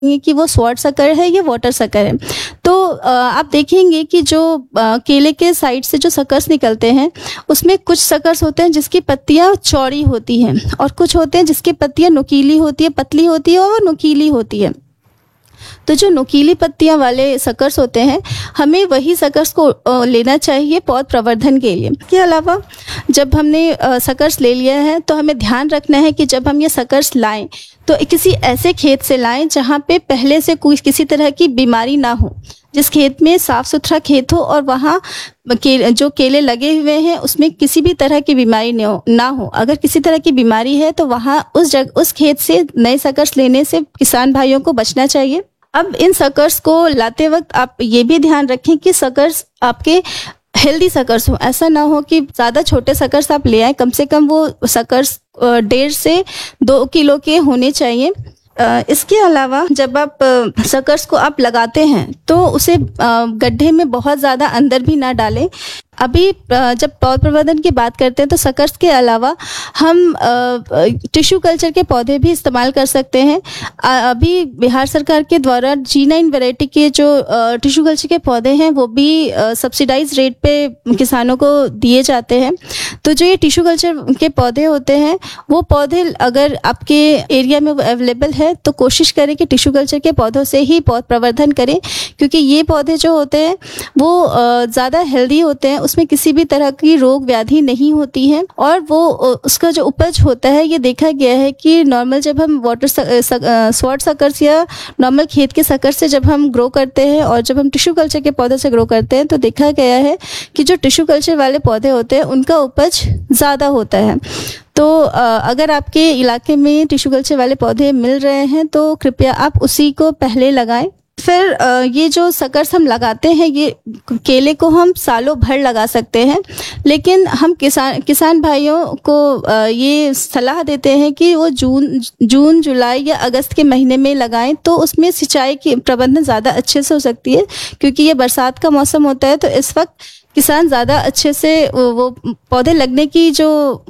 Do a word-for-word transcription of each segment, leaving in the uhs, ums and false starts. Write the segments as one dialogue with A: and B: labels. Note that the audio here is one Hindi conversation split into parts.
A: ये कि वो स्वॉर्ड सकर है या वाटर सकर है। तो आप देखेंगे कि जो केले के साइड से जो सकर्स निकलते हैं उसमें कुछ सकर्स होते हैं जिसकी पत्तियां चौड़ी होती हैं और कुछ होते हैं जिसकी पत्तियां नुकीली होती है, पतली होती है और नुकीली होती है। तो जो नुकीली पत्तियां वाले सकर्स होते हैं हमें वही सकर्स को लेना चाहिए पौध प्रवर्धन के लिए। इसके अलावा जब हमने सकर्स ले लिया है तो हमें ध्यान रखना है कि जब हम ये सकर्स लाएं तो किसी ऐसे खेत से लाएं जहां पे पहले से कोई किसी तरह की बीमारी ना हो, जिस खेत में साफ सुथरा खेत हो और वहाँ के, जो केले लगे हुए हैं उसमें किसी भी तरह की बीमारी न हो ना हो। अगर किसी तरह की बीमारी है तो वहाँ उस जगह उस खेत से नए सकर्स लेने से किसान भाइयों को बचना चाहिए। अब इन सकर्स को लाते वक्त आप ये भी ध्यान रखें कि सकर्स आपके हेल्दी सकर्स हो। ऐसा ना हो कि ज़्यादा छोटे सकर्स आप ले आए, कम से कम वो सकर्स डेढ़ से दो किलो के होने चाहिए। इसके अलावा जब आप सकर्स को आप लगाते हैं तो उसे गड्ढे में बहुत ज़्यादा अंदर भी ना डालें। अभी जब पौध प्रवर्धन की बात करते हैं तो सकर्स के अलावा हम टिश्यू कल्चर के पौधे भी इस्तेमाल कर सकते हैं। अभी बिहार सरकार के द्वारा जी नाइन वैरायटी के जो टिश्यू कल्चर के पौधे हैं वो भी सब्सिडाइज रेट पे किसानों को दिए जाते हैं। तो जो ये टिश्यू कल्चर के पौधे होते हैं वो पौधे अगर आपके एरिया में वो अवेलेबल है तो कोशिश करें कि टिश्यू कल्चर के पौधों से ही पौध प्रवर्धन करें, क्योंकि ये पौधे जो होते हैं वो ज़्यादा हेल्दी होते हैं, उसमें किसी भी तरह की रोग व्याधि नहीं होती है और वो उसका जो उपज होता है ये देखा गया है कि नॉर्मल जब हम वाटर स्वॉर्ड सकर्स या नॉर्मल खेत के सकर्स से जब हम ग्रो करते हैं और जब हम टिश्यू कल्चर के पौधे से ग्रो करते हैं तो देखा गया है कि जो टिश्यू कल्चर वाले पौधे होते हैं उनका उपज ज़्यादा होता है। तो अगर आपके इलाके में टिश्यू कल्चर वाले पौधे मिल रहे हैं तो कृपया आप उसी को पहले लगाएं। फिर ये जो सकर्स हम लगाते हैं ये केले को हम सालों भर लगा सकते हैं, लेकिन हम किसान किसान भाइयों को ये सलाह देते हैं कि वो जून जून जुलाई या अगस्त के महीने में लगाएं तो उसमें सिंचाई की प्रबंधन ज़्यादा अच्छे से हो सकती है, क्योंकि ये बरसात का मौसम होता है। तो इस वक्त किसान ज़्यादा अच्छे से वो पौधे लगने की जो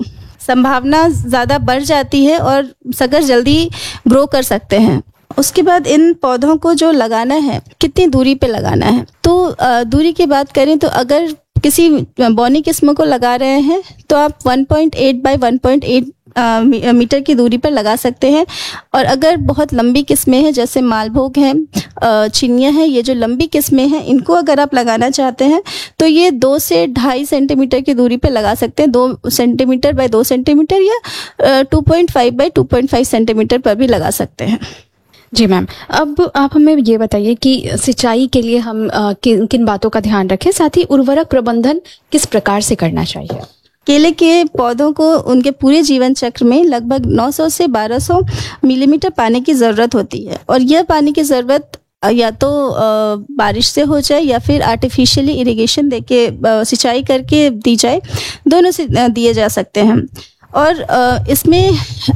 A: संभावना ज़्यादा बढ़ जाती है और सकर जल्दी ग्रो कर सकते हैं। उसके बाद इन पौधों को जो लगाना है कितनी दूरी पे लगाना है, तो दूरी की बात करें तो अगर किसी बौनी किस्म को लगा रहे हैं तो आप one point eight by one point eight metre की दूरी पर लगा सकते हैं। और अगर बहुत लंबी किस्में हैं जैसे मालभोग हैं, चिनियाँ हैं, ये जो लंबी किस्में हैं इनको अगर आप लगाना चाहते हैं तो ये दो से ढाई सेंटीमीटर की दूरी पे लगा सकते हैं। दो सेंटीमीटर बाय दो सेंटीमीटर या two point five by two point five centimetre पर भी लगा सकते हैं।
B: जी मैम, अब आप हमें ये बताइए कि सिंचाई के लिए हम आ, किन किन बातों का ध्यान रखें, साथ ही उर्वरक प्रबंधन किस प्रकार से करना चाहिए।
A: केले के पौधों को उनके पूरे जीवन चक्र में लगभग नौ सौ से बारह सौ मिलीमीटर पानी की ज़रूरत होती है और यह पानी की ज़रूरत या तो बारिश से हो जाए या फिर आर्टिफिशियली इरिगेशन देके सिंचाई करके दी जाए, दोनों से दिए जा सकते हैं। और इसमें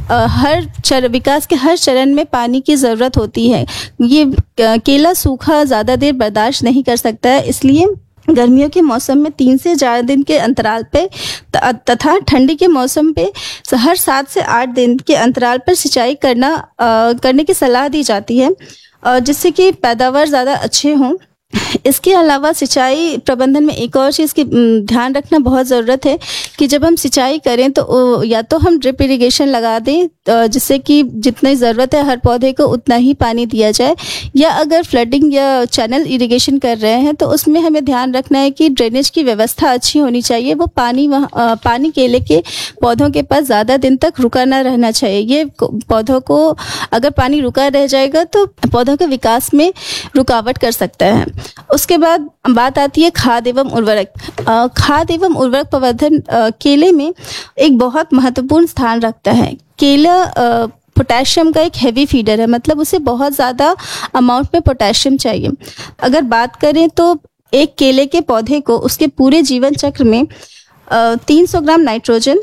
A: हर चर विकास के हर चरण में पानी की ज़रूरत होती है। ये केला सूखा ज़्यादा देर बर्दाश्त नहीं कर सकता है, इसलिए गर्मियों के मौसम में तीन से चार दिन के अंतराल पे तथा ठंडी के मौसम पे हर सात से आठ दिन के अंतराल पर सिंचाई करना आ, करने की सलाह दी जाती है, जिससे कि पैदावार ज़्यादा अच्छे हों। इसके अलावा सिंचाई प्रबंधन में एक और चीज़ की ध्यान रखना बहुत ज़रूरत है कि जब हम सिंचाई करें तो या तो हम ड्रिप इरिगेशन लगा दें जिससे कि जितनी ज़रूरत है हर पौधे को उतना ही पानी दिया जाए, या अगर फ्लडिंग या चैनल इरिगेशन कर रहे हैं तो उसमें हमें ध्यान रखना है कि ड्रेनेज की व्यवस्था अच्छी होनी चाहिए। वो पानी वहाँ पानी केले के पौधों के पास ज़्यादा दिन तक रुका ना रहना चाहिए। ये पौधों को अगर पानी रुका रह जाएगा तो पौधों के विकास में रुकावट कर सकता है। उसके बाद बात आती है खाद एवं उर्वरक। खाद एवं उर्वरक प्रवर्धन केले में एक बहुत महत्वपूर्ण स्थान रखता है। केला पोटेशियम का एक हैवी फीडर है, मतलब उसे बहुत ज़्यादा अमाउंट में पोटेशियम चाहिए। अगर बात करें तो एक केले के पौधे को उसके पूरे जीवन चक्र में तीन सौ ग्राम नाइट्रोजन,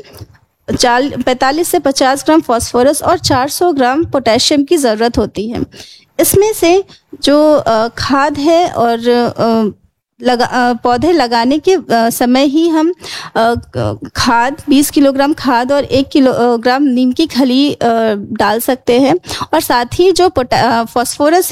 A: चाल पैंतालीस से पचास ग्राम फास्फोरस और चार सौ ग्राम पोटेशियम की ज़रूरत होती है। इसमें से जो खाद है और लगा अ, पौधे लगाने के अ, समय ही हम अ, खाद बीस किलोग्राम खाद और एक किलोग्राम नीम की खली अ, डाल सकते हैं। और साथ ही जो पोटा- अ, फास्फोरस